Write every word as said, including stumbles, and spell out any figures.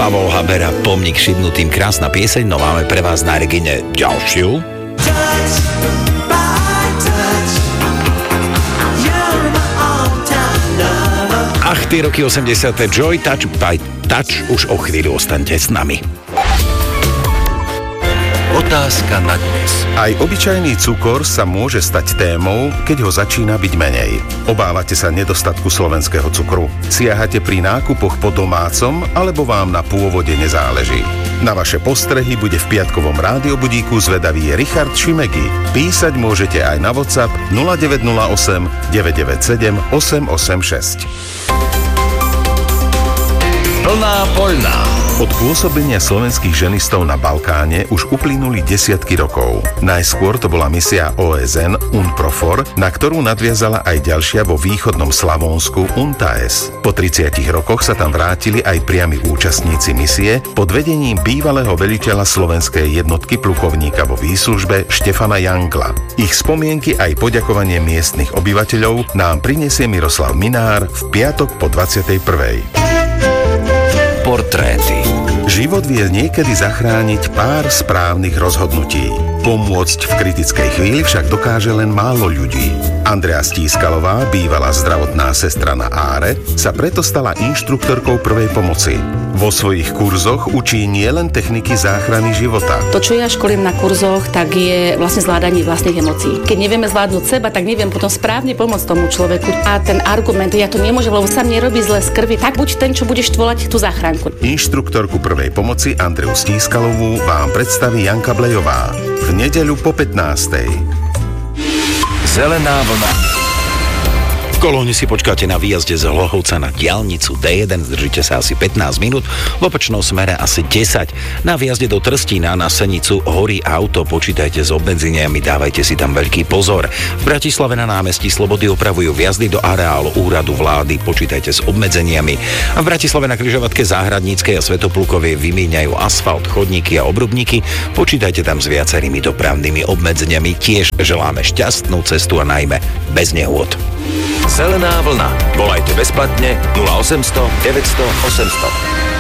Pavol Habera, Pomník šibnutým, krásna pieseň, no máme pre vás na Regine ďalšiu. Ach, tie roky osemdesiate. Joy, Touch by Touch, už o chvíľu ostaňte s nami. Otázka na dnes. Aj obyčajný cukor sa môže stať témou, keď ho začína byť menej. Obávate sa nedostatku slovenského cukru? Siahate pri nákupoch po domácom, alebo vám na pôvode nezáleží? Na vaše postrehy bude v piatkovom rádiobudíku zvedavý Richard Šimegi. Písať môžete aj na WhatsApp nula deväť nula osem deväť deväť sedem osem osem šesť. Plná poľná. Od pôsobenia slovenských ženistov na Balkáne už uplynuli desiatky rokov. Najskôr to bola misia ó es en UNPROFOR, na ktorú nadviazala aj ďalšia vo východnom Slavónsku UNTAES. Po tridsiatich rokoch sa tam vrátili aj priami účastníci misie pod vedením bývalého veliteľa slovenskej jednotky plukovníka vo výslužbe Štefana Jankla. Ich spomienky aj poďakovanie miestnych obyvateľov nám prinesie Miroslav Minár v piatok po dvadsiatej prvej. Portréty. Život vie niekedy zachrániť pár správnych rozhodnutí. Pomôcť v kritickej chvíli však dokáže len málo ľudí. Andrea Stískalová, bývalá zdravotná sestra na Áre, sa preto stala inštruktorkou prvej pomoci. Vo svojich kurzoch učí nielen techniky záchrany života. To, čo ja školím na kurzoch, tak je vlastne zvládanie vlastných emócií. Keď nevieme zvládnuť seba, tak neviem potom správne pomôcť tomu človeku. A ten argument, ja to nemôžem, lebo sa mne robí zle z krvi, tak buď ten, čo budeš tvolať tú záchranku. Inštruktorku prvej pomoci Andreu Stískalovú vám predstaví Janka Blejová v nedeľu po pätnástej. Zelená vlna. V Kolóne si počkáte na výjazde z Hlohovca na diaľnicu dé jeden, zdržíte sa asi pätnásť minút, v opačnom smere asi desať. Na výjazde do Trstína na Senicu horí auto, počítajte s obmedzeniami, dávajte si tam veľký pozor. V Bratislave na námestí Slobody opravujú vjazdy do areálu úradu vlády, počítajte s obmedzeniami. A v Bratislave na križovatke Záhradníckej a Svätoplukovej vymieňajú asfalt, chodníky a obrubníky, počítajte tam s viacerými dopravnými obmedzeniami. Tiež želáme šťastnú cestu a najmä bez nehôd. Zelená vlna. Volajte bezplatne nula osemsto deväťsto osemsto.